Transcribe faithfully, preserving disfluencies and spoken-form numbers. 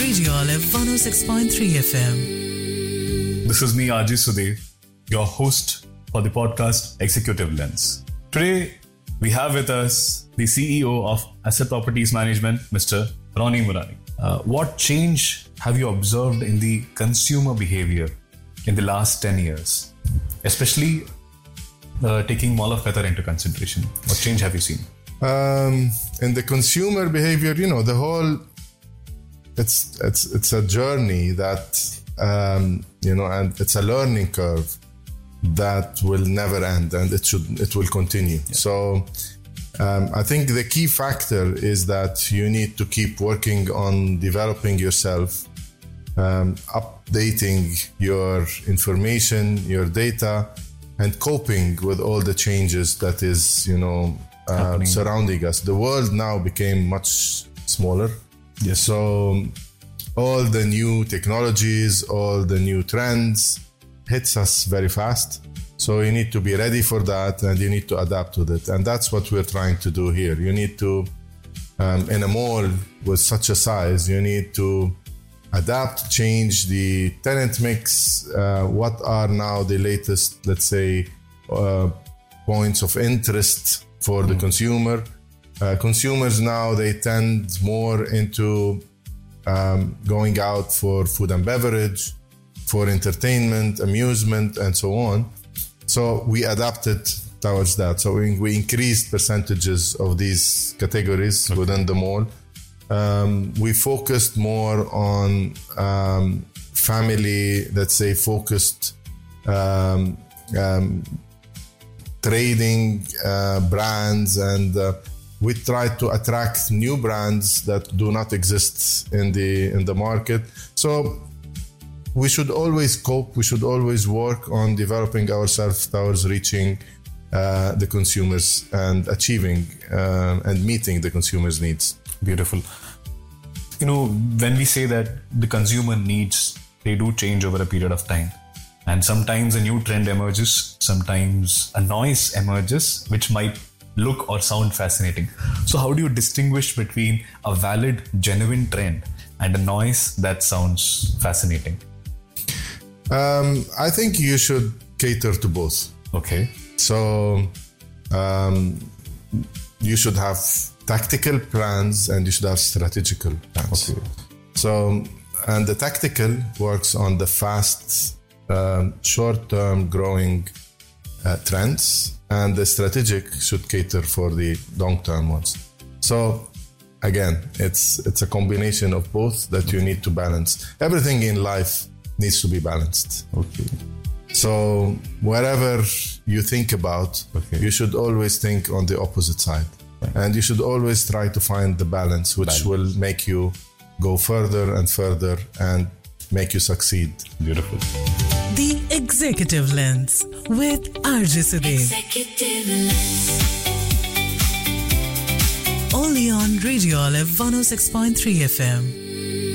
Radio Olive one oh six point three F M. This is me, Aji Sudev, your host for the podcast Executive Lens. Today, we have with us the C E O of Asset Properties Management, Mister Ronnie Murani. Uh, what change have you observed in the consumer behavior in the last ten years? Especially uh, taking Mall of Qatar into consideration. What change have you seen? Um, in the consumer behavior, you know, the whole, it's it's it's a journey that, um, you know, and it's a learning curve that will never end, and it should it will continue. Yeah. So um, I think the key factor is that you need to keep working on developing yourself, um, updating your information, your data, and coping with all the changes that is, you know, uh, surrounding us. The world now became much smaller. Yes. So all the new technologies, all the new trends hits us very fast. So you need to be ready for that, and you need to adapt with it. And that's what we're trying to do here. You need to, um, in a mall with such a size, you need to adapt, change the tenant mix. Uh, what are now the latest, let's say, uh, points of interest for the mm. consumer? Uh, consumers now, they tend more into um, going out for food and beverage, for entertainment, amusement, and so on. So we adapted towards that. So we, we increased percentages of these categories okay. within the mall. Um, we focused more on um, family, let's say, focused um, um, trading uh, brands, and uh, we try to attract new brands that do not exist in the in the market. So we should always cope. We should always work on developing ourselves towards reaching uh, the consumers and achieving uh, and meeting the consumers' needs. Beautiful. You know, when we say that the consumer needs, they do change over a period of time. And sometimes a new trend emerges, sometimes a noise emerges, which might look or sound fascinating. So how do you distinguish between a valid, genuine trend and a noise that sounds fascinating? Um, I think you should cater to both. Okay. So um, you should have tactical plans and you should have strategical plans. Okay. So, and the tactical works on the fast, um, short-term growing uh, trends, and the strategic should cater for the long-term ones. So again, it's it's a combination of both that you need to balance. Everything in life needs to be balanced. Okay. So wherever you think about, okay. you should always think on the opposite side. Right. And you should always try to find the balance, which balance. will make you go further and further and make you succeed. Beautiful. The Executive Lens with R J Sudev. Executive Lens. Only on Radio Olive one oh six point three F M.